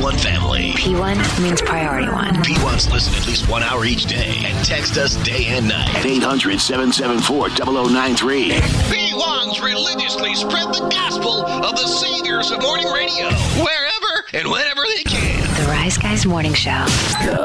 P1 family. P1 means priority one. P1's listen at least 1 hour each day and text us day and night at 800-774-0093. P1's religiously spread the gospel of the saviors of morning radio wherever and whenever they can. The Rise Guys Morning Show.